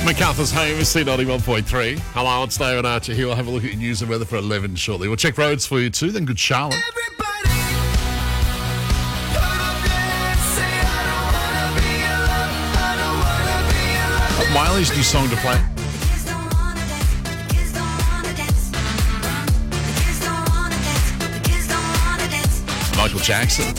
MacArthur's home is C91.3. Hello, it's David Archer here. We'll have a look at your news and weather for 11 shortly. We'll check roads for you too, then good Charlotte. Miley's new song to play. Michael Jackson.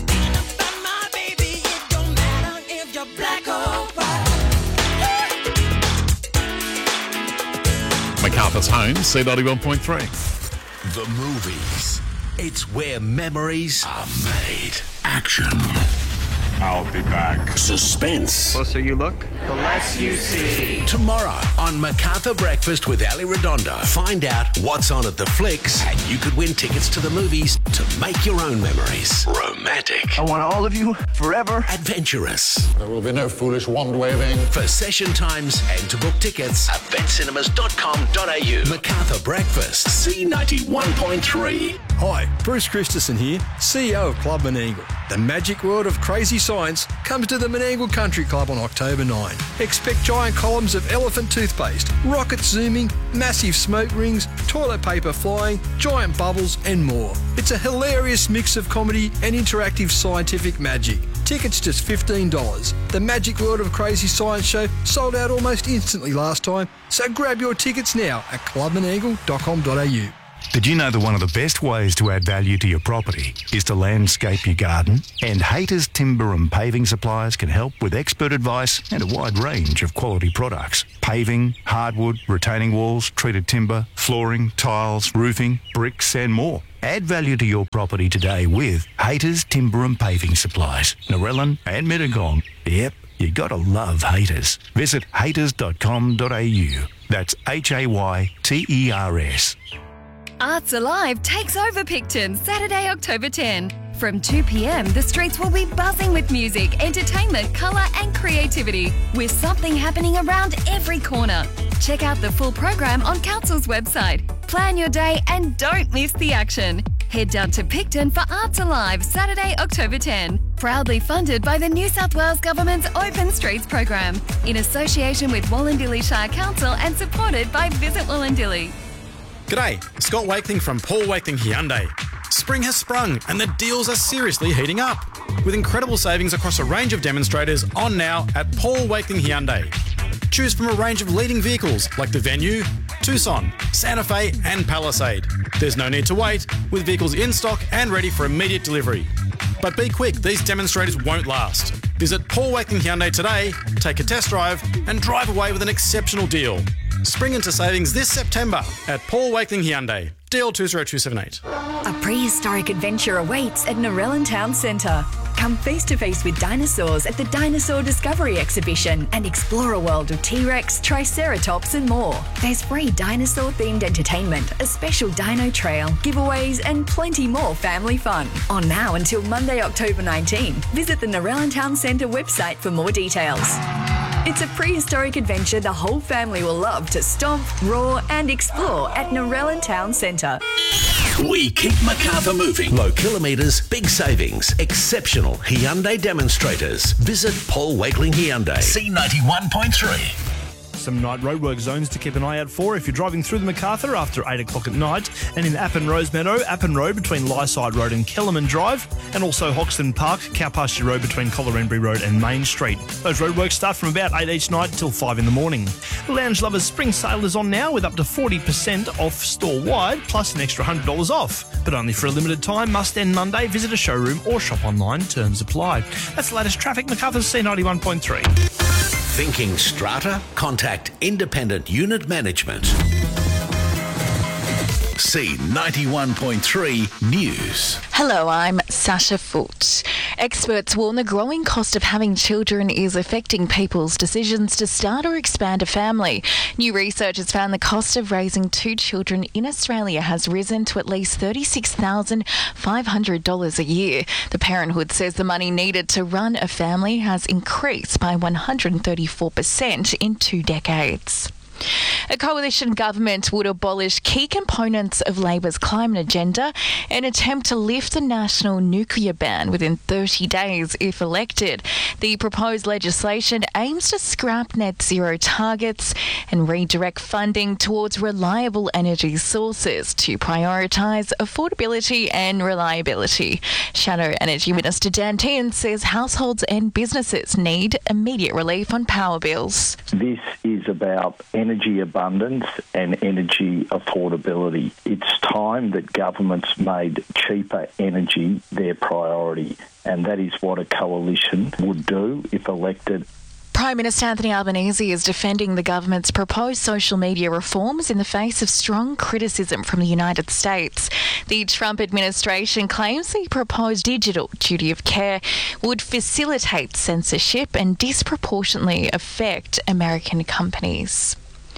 MacArthur's home, C91.3. The movies. It's where memories are made. Action. I'll be back. Suspense. Closer you look, the less you see. Tomorrow on MacArthur Breakfast with Ali Redondo. Find out what's on at the flicks, and you could win tickets to the movies to make your own memories. Romantic. I want all of you forever. Adventurous. There will be no foolish wand-waving. For session times and to book tickets, eventcinemas.com.au. MacArthur Breakfast, C91.3. Hi, Bruce Christensen here, CEO of Club Menangle. The magic world of crazy science comes to the Menangle Country Club on October 9. Expect giant columns of elephant toothpaste, rockets zooming, massive smoke rings, toilet paper flying, giant bubbles and more. It's a hilarious mix of comedy and interactive scientific magic. Tickets just $15. The Magic World of Crazy Science show sold out almost instantly last time, so grab your tickets now at clubmenangle.com.au. Did you know that one of the best ways to add value to your property is to landscape your garden? And Haters Timber and Paving Suppliers can help with expert advice and a wide range of quality products. Paving, hardwood, retaining walls, treated timber, flooring, tiles, roofing, bricks and more. Add value to your property today with Haters Timber and Paving Supplies, Narellan and Mittagong. Yep, you gotta love Haters. Visit haters.com.au. That's HAYTERS. Arts Alive takes over Picton Saturday, October 10. From 2 p.m, the streets will be buzzing with music, entertainment, colour and creativity, with something happening around every corner. Check out the full program on Council's website. Plan your day and don't miss the action. Head down to Picton for Arts Alive Saturday, October 10. Proudly funded by the New South Wales Government's Open Streets program, in association with Wallandilly Shire Council and supported by Visit Wallandilly. G'day, Scott Wakeling from Paul Wakeling Hyundai. Spring has sprung and the deals are seriously heating up, with incredible savings across a range of demonstrators on now at Paul Wakeling Hyundai. Choose from a range of leading vehicles like the Venue, Tucson, Santa Fe and Palisade. There's no need to wait, with vehicles in stock and ready for immediate delivery. But be quick, these demonstrators won't last. Visit Paul Wakeling Hyundai today, take a test drive and drive away with an exceptional deal. Spring into savings this September at Paul Wakeling Hyundai. DL 20278. A prehistoric adventure awaits at Narellan Town Centre. Come face to face with dinosaurs at the Dinosaur Discovery Exhibition and explore a world of T-Rex, Triceratops and more. There's free dinosaur-themed entertainment, a special dino trail, giveaways and plenty more family fun. On now until Monday, October 19. Visit the Narellan Town Centre website for more details. It's a prehistoric adventure the whole family will love to stomp, roar and explore at Narellan Town Centre. We keep MacArthur moving. Low kilometres, big savings, exceptional Hyundai demonstrators. Visit Paul Wakeling Hyundai. C91.3. Some night roadwork zones to keep an eye out for if you're driving through the MacArthur after 8 o'clock at night, and in Appin Rosemeadow, Appin Road between Lyside Road and Kellerman Drive, and also Hoxton Park, Cowpasture Road between Collarenbury Road and Main Street. Those roadworks start from about 8 each night till 5 in the morning. Lounge Lovers Spring Sale is on now with up to 40% off store-wide, plus an extra $100 off. But only for a limited time, must end Monday. Visit a showroom or shop online. Terms apply. That's the latest traffic. MacArthur's C91.3. Thinking strata? Contact Independent Unit Management. C91.3 News. Hello, I'm Sasha Foote. Experts warn the growing cost of having children is affecting people's decisions to start or expand a family. New research has found the cost of raising 2 children in Australia has risen to at least $36,500 a year. The Parenthood says the money needed to run a family has increased by 134% in 2 decades. A coalition government would abolish key components of Labor's climate agenda and attempt to lift the national nuclear ban within 30 days if elected. The proposed legislation aims to scrap net zero targets and redirect funding towards reliable energy sources to prioritise affordability and reliability. Shadow Energy Minister Dan Tehan says households and businesses need immediate relief on power bills. This is about energy abundance and energy affordability. It's time that governments made cheaper energy their priority, and that is what a coalition would do if elected. Prime Minister Anthony Albanese is defending the government's proposed social media reforms in the face of strong criticism from the United States. The Trump administration claims the proposed digital duty of care would facilitate censorship and disproportionately affect American companies.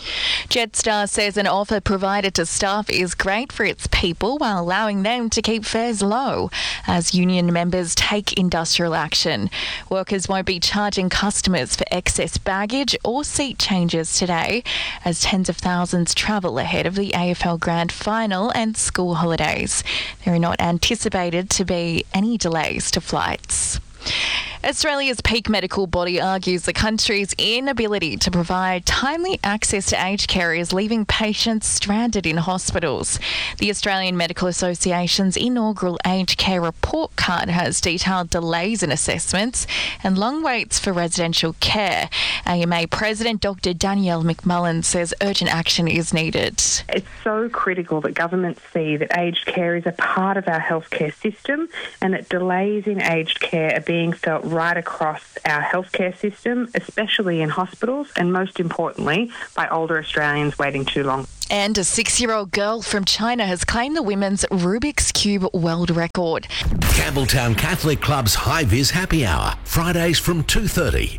Jetstar says an offer provided to staff is great for its people while allowing them to keep fares low as union members take industrial action. Workers won't be charging customers for excess baggage or seat changes today as tens of thousands travel ahead of the AFL Grand Final and school holidays. There are not anticipated to be any delays to flights. Australia's peak medical body argues the country's inability to provide timely access to aged care is leaving patients stranded in hospitals. The Australian Medical Association's inaugural aged care report card has detailed delays in assessments and long waits for residential care. AMA President Dr. Danielle McMullen says urgent action is needed. It's so critical that governments see that aged care is a part of our healthcare system and that delays in aged care are being felt right across our healthcare system, especially in hospitals, and most importantly, by older Australians waiting too long. And a 6-year-old girl from China has claimed the women's Rubik's Cube world record. Campbelltown Catholic Club's High Vis Happy Hour, Fridays from 2:30.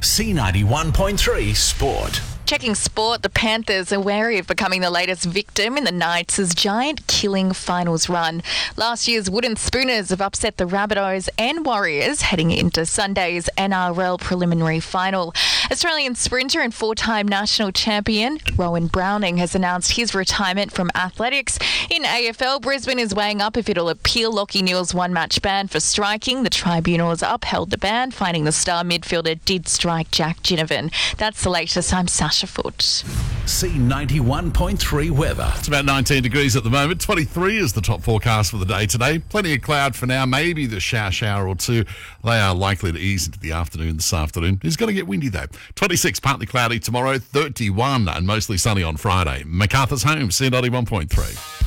C91.3 Sport. Checking sport, the Panthers are wary of becoming the latest victim in the Knights' giant killing finals run. Last year's Wooden Spooners have upset the Rabbitohs and Warriors heading into Sunday's NRL preliminary final. Australian sprinter and 4-time national champion Rowan Browning has announced his retirement from athletics. In AFL, Brisbane is weighing up if it'll appeal Lachie Newell's one-match ban for striking. The tribunals upheld the ban, finding the star midfielder did strike Jack Ginnivan. That's the latest. I'm Sasha Foot. C91.3 weather. It's about 19 degrees at the moment. 23 is the top forecast for the day today. Plenty of cloud for now. Maybe the shower or two. They are likely to ease into the afternoon this afternoon. It's going to get windy though. 26 partly cloudy tomorrow. 31 and mostly sunny on Friday. MacArthur's home, C91.3.